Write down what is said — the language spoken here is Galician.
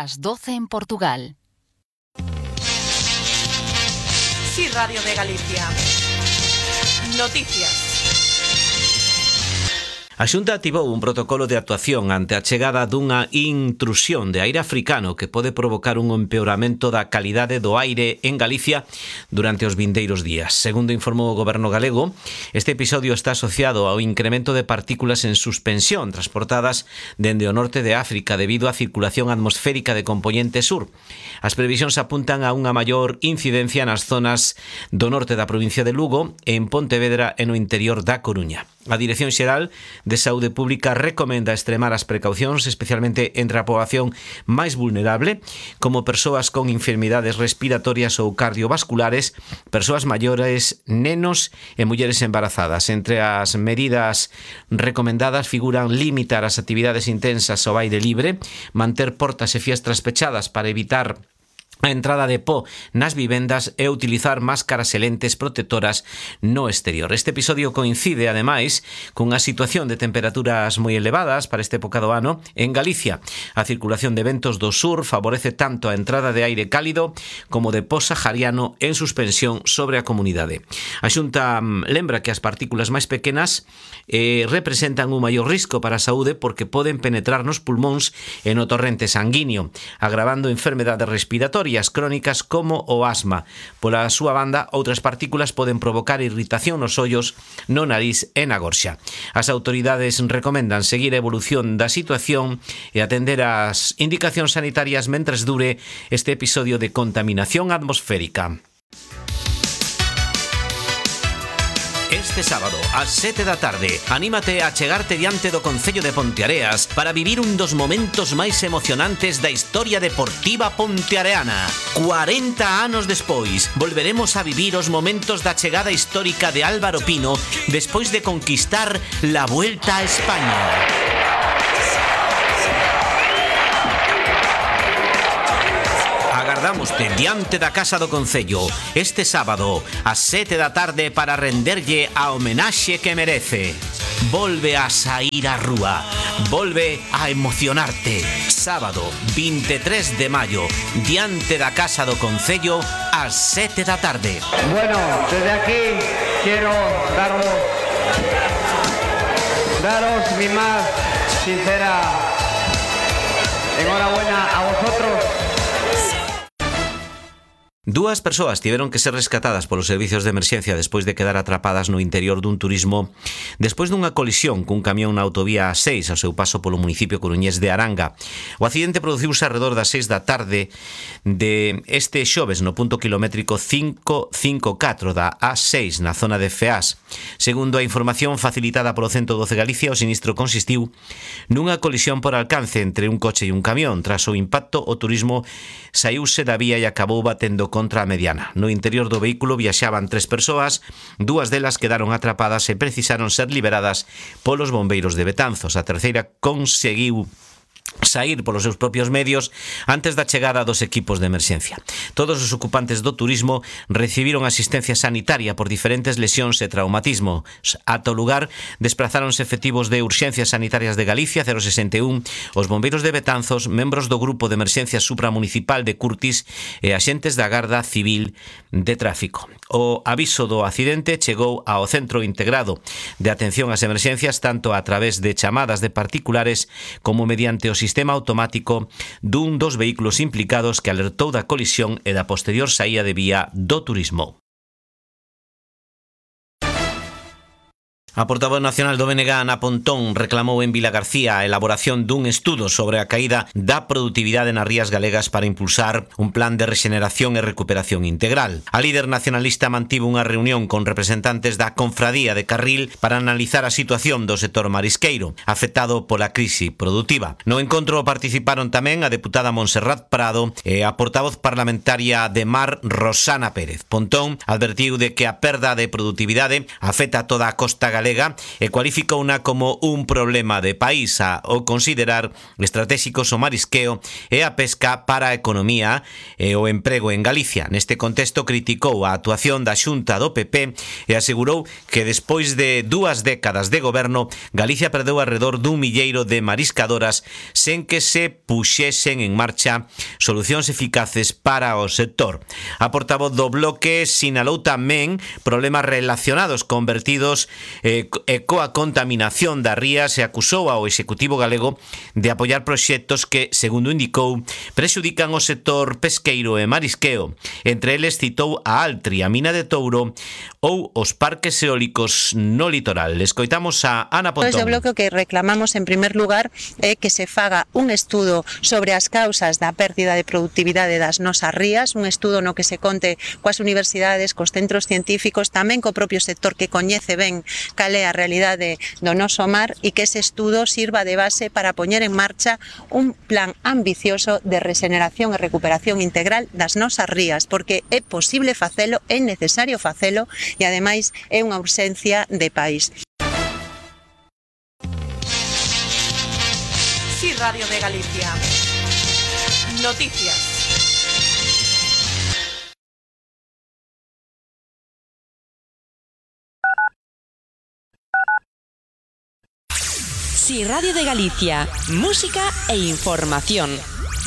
Las 12 en Portugal. Sí, Radio de Galicia. Noticias. A Xunta activou un protocolo de actuación ante a chegada dunha intrusión de aire africano que pode provocar un empeoramento da calidade do aire en Galicia durante os vindeiros días. Segundo informou o Goberno galego, este episodio está asociado ao incremento de partículas en suspensión transportadas dende o norte de África debido á circulación atmosférica de compoñente sur. As previsións apuntan a unha maior incidencia nas zonas do norte da provincia de Lugo, en Pontevedra e no interior da Coruña. A Dirección Xeral de Saúde Pública recomenda extremar as precaucións, especialmente entre a poboación máis vulnerable, como persoas con enfermidades respiratorias ou cardiovasculares, persoas maiores, nenos e mulleres embarazadas. Entre as medidas recomendadas figuran limitar as actividades intensas ao aire libre, manter portas e fiestras pechadas para evitar a entrada de po nas vivendas e utilizar máscaras e lentes protectoras no exterior. Este episodio coincide, ademais, cunha situación de temperaturas moi elevadas para esta época do ano en Galicia. A circulación de ventos do sur favorece tanto a entrada de aire cálido como de po sahariano en suspensión sobre a comunidade. A Xunta lembra que as partículas máis pequenas representan un maior risco para a saúde porque poden penetrar nos pulmóns e no torrente sanguíneo, agravando enfermedades respiratorias crónicas como o asma. Pola súa banda, outras partículas poden provocar irritación nos ollos, no nariz e na gorxa. As autoridades recomendan seguir a evolución da situación e atender as indicacións sanitarias mentres dure este episodio de contaminación atmosférica. Este sábado, ás 7 da tarde, anímate a chegarte diante do Concello de Ponteareas para vivir un dos momentos máis emocionantes da historia deportiva ponteareana. 40 anos despois, volveremos a vivir os momentos da chegada histórica de Álvaro Pino despois de conquistar la Vuelta a España. Agardámoste diante da Casa do Concello este sábado ás 7 da tarde para renderlle a homenaxe que merece. Volve a saír á rúa, volve a emocionarte. Sábado 23 de maio, diante da Casa do Concello ás 7 da tarde. Bueno, desde aquí quiero daros mi más sincera enhorabuena a vosotros. Dúas persoas tiveron que ser rescatadas polos servicios de emerxencia despois de quedar atrapadas no interior dun turismo despois dunha colisión cun camión na autovía A6 ao seu paso polo municipio coruñés de Aranga. O accidente produciuse arredor das 6 da tarde de este xoves no punto kilométrico 554 da A6 na zona de Feás. Segundo a información facilitada polo 112 Galicia, o sinistro consistiu nunha colisión por alcance entre un coche e un camión. Tras o impacto, o turismo saíuse da vía e acabou batendo contra a mediana. No interior do vehículo viaxaban 3 persoas, 2 delas quedaron atrapadas e precisaron ser liberadas polos bombeiros de Betanzos. A terceira conseguiu saír polos seus propios medios antes da chegada dos equipos de emerxencia. Todos os ocupantes do turismo recibiron asistencia sanitaria por diferentes lesións e traumatismos. Ata o lugar desprazáronse efectivos de Urxencias Sanitarias de Galicia 061, os bombeiros de Betanzos, membros do grupo de emerxencia supramunicipal de Curtis e axentes da Garda Civil de Tráfico. O aviso do accidente chegou ao Centro Integrado de Atención ás Emerxencias tanto a través de chamadas de particulares como mediante o sistema automático dun dos vehículos implicados que alertou da colisión e da posterior saída de vía do turismo. A portavoz nacional do BNG, Ana Pontón, reclamou en Vilagarcía a elaboración dun estudo sobre a caída da produtividade nas rías galegas para impulsar un plan de rexeneración e recuperación integral. A líder nacionalista mantivo unha reunión con representantes da Confradía de Carril para analizar a situación do sector marisqueiro, afectado pola crise produtiva. No encontro participaron tamén a deputada Montserrat Prado e a portavoz parlamentaria de Mar, Rosana Pérez. Pontón advertiu de que a perda de produtividade afecta a toda a costa galega galega e cualificouna como un problema de país ao considerar estratégicos o marisqueo e a pesca para a economía e o emprego en Galicia. Neste contexto criticou a actuación da Xunta do PP e asegurou que despois de 2 décadas de goberno, Galicia perdeu alrededor dun milleiro de mariscadoras sen que se puxesen en marcha solucións eficaces para o sector. A portavoz do Bloque sinalou tamén problemas relacionados con vertidos e coa contaminación das rías e acusou ao Executivo galego de apoiar proxectos que, segundo indicou, prexudican o sector pesqueiro e marisqueo. Entre eles citou a Altri, a mina de Touro ou os parques eólicos no litoral. Escoitamos a Ana Pontón. Desde o Bloque o que reclamamos en primer lugar é que se faga un estudo sobre as causas da pérdida de productividade das nosas rías, un estudo no que se conte coas universidades, cos centros científicos, tamén co propio sector que coñece ben cal é a realidade do noso mar e que ese estudo sirva de base para poñer en marcha un plan ambicioso de regeneración e recuperación integral das nosas rías, porque é posible facelo, é necesario facelo e ademais é unha urxencia de país. Sí, Radio de Galicia. Noticias. Sí, Radio de Galicia, música e información.